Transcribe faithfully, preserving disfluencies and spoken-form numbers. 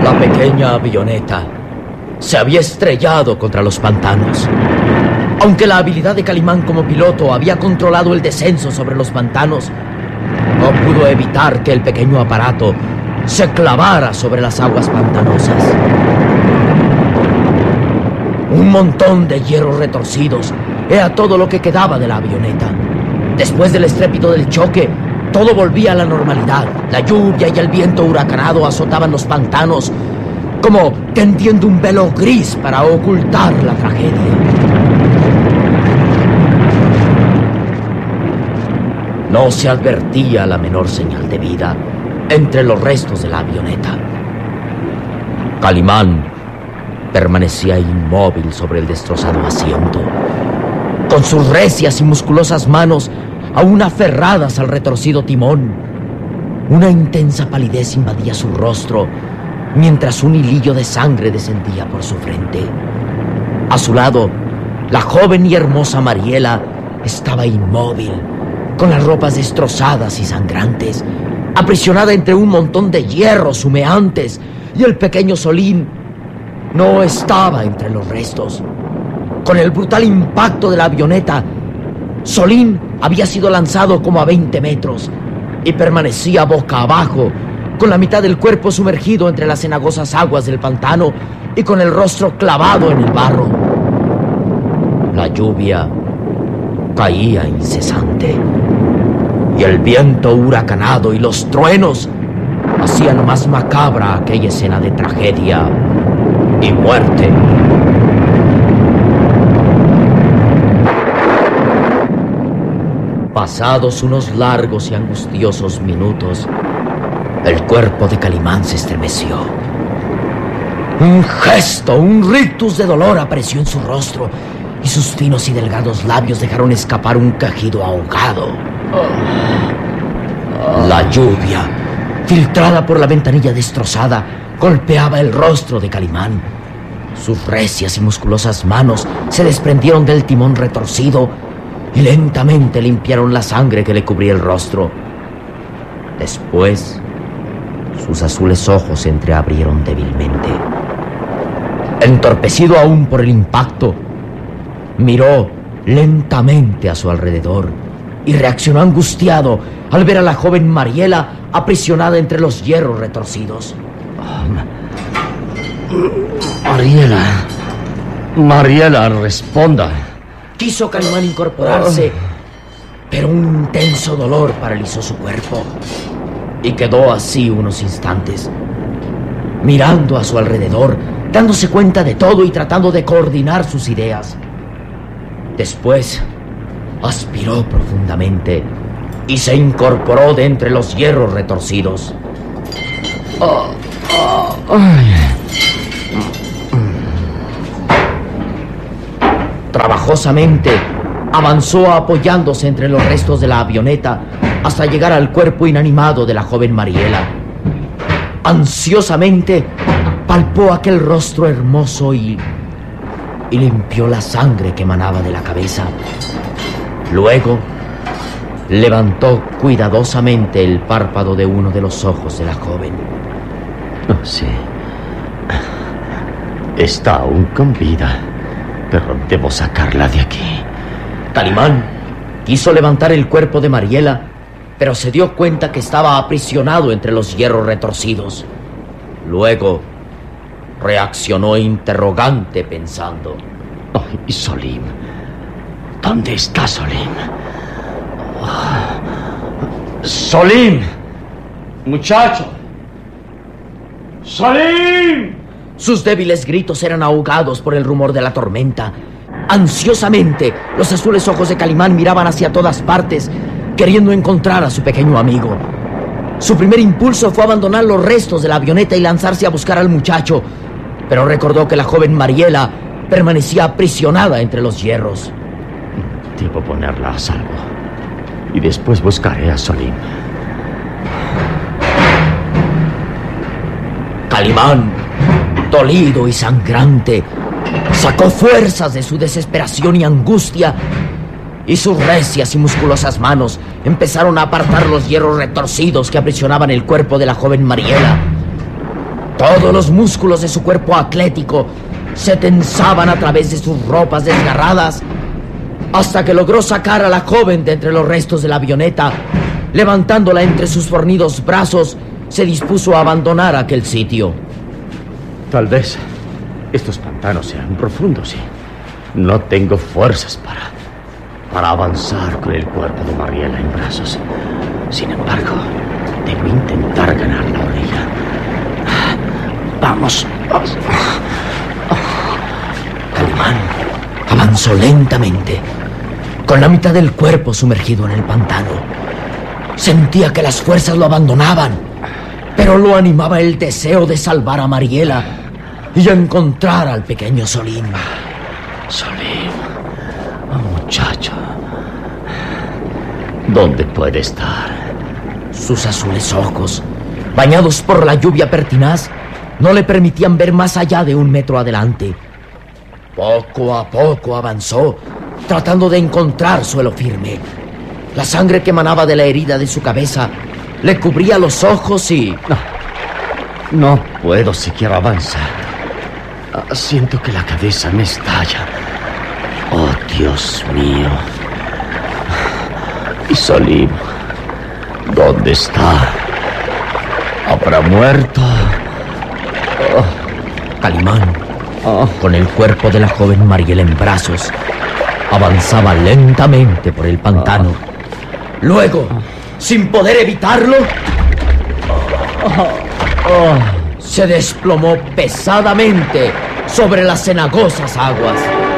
La pequeña avioneta se había estrellado contra los pantanos. Aunque la habilidad de Calimán como piloto había controlado el descenso sobre los pantanos, no pudo evitar que el pequeño aparato se clavara sobre las aguas pantanosas. Un montón de hierros retorcidos era todo lo que quedaba de la avioneta. Después del estrépito del choque, todo volvía a la normalidad. La lluvia y el viento huracanado azotaban los pantanos, como tendiendo un velo gris para ocultar la tragedia. No se advertía la menor señal de vida entre los restos de la avioneta. Calimán permanecía inmóvil sobre el destrozado asiento, con sus recias y musculosas manos aún aferradas al retorcido timón. Una intensa palidez invadía su rostro, mientras un hilillo de sangre descendía por su frente. A su lado, la joven y hermosa Mariela estaba inmóvil, con las ropas destrozadas y sangrantes, aprisionada entre un montón de hierros humeantes, y el pequeño Solín no estaba entre los restos. Con el brutal impacto de la avioneta, Solín había sido lanzado como a veinte metros y permanecía boca abajo, con la mitad del cuerpo sumergido entre las cenagosas aguas del pantano y con el rostro clavado en el barro. La lluvia caía incesante y el viento huracanado y los truenos hacían más macabra aquella escena de tragedia y muerte. Pasados unos largos y angustiosos minutos, el cuerpo de Calimán se estremeció. Un gesto, un rictus de dolor apareció en su rostro, y sus finos y delgados labios dejaron escapar un quejido ahogado. La lluvia, filtrada por la ventanilla destrozada, golpeaba el rostro de Calimán. Sus recias y musculosas manos se desprendieron del timón retorcido y lentamente limpiaron la sangre que le cubría el rostro. Después, sus azules ojos se entreabrieron débilmente. Entorpecido aún por el impacto, miró lentamente a su alrededor y reaccionó angustiado al ver a la joven Mariela aprisionada entre los hierros retorcidos. Mariela, Mariela, responda. Quiso Calimán incorporarse, pero un intenso dolor paralizó su cuerpo y quedó así unos instantes, mirando a su alrededor, dándose cuenta de todo y tratando de coordinar sus ideas. Después, aspiró profundamente y se incorporó de entre los hierros retorcidos. Oh, oh, ay. Trabajosamente avanzó apoyándose entre los restos de la avioneta hasta llegar al cuerpo inanimado de la joven Mariela. Ansiosamente palpó aquel rostro hermoso y, y limpió la sangre que emanaba de la cabeza. Luego levantó cuidadosamente el párpado de uno de los ojos de la joven. Oh, sí. Está aún con vida, pero debo sacarla de aquí. Calimán quiso levantar el cuerpo de Mariela, pero se dio cuenta que estaba aprisionado entre los hierros retorcidos. Luego reaccionó interrogante, pensando: Ay, oh, Solín, ¿dónde está Solín? Oh. Solín, muchacho. Solín. Sus débiles gritos eran ahogados por el rumor de la tormenta. Ansiosamente, los azules ojos de Calimán miraban hacia todas partes, queriendo encontrar a su pequeño amigo. Su primer impulso fue abandonar los restos de la avioneta y lanzarse a buscar al muchacho, pero recordó que la joven Mariela permanecía aprisionada entre los hierros. Debo ponerla a salvo, y después buscaré a Solín. Calimán, dolido y sangrante, sacó fuerzas de su desesperación y angustia, y sus recias y musculosas manos empezaron a apartar los hierros retorcidos que aprisionaban el cuerpo de la joven Mariela. Todos los músculos de su cuerpo atlético se tensaban a través de sus ropas desgarradas, hasta que logró sacar a la joven de entre los restos de la avioneta. Levantándola entre sus fornidos brazos, se dispuso a abandonar aquel sitio. Tal vez estos pantanos sean profundos y no tengo fuerzas para, para avanzar con el cuerpo de Mariela en brazos. Sin embargo, debo intentar ganar la orilla. Vamos. Calimán avanzó lentamente, con la mitad del cuerpo sumergido en el pantano. Sentía que las fuerzas lo abandonaban, pero lo animaba el deseo de salvar a Mariela y encontrar al pequeño Solín. Solín, oh, muchacho, ¿dónde puede estar? Sus azules ojos, bañados por la lluvia pertinaz, no le permitían ver más allá de un metro adelante. Poco a poco avanzó, tratando de encontrar suelo firme. La sangre que emanaba de la herida de su cabeza le cubría los ojos y... No, no puedo siquiera avanzar. Siento que la cabeza me estalla. Oh, Dios mío. Y Solín, ¿dónde está? ¿Habrá muerto? Oh. Calimán, oh, con el cuerpo de la joven Mariela en brazos, avanzaba lentamente por el pantano. Oh. Luego, sin poder evitarlo, oh, oh, se desplomó pesadamente sobre las cenagosas aguas.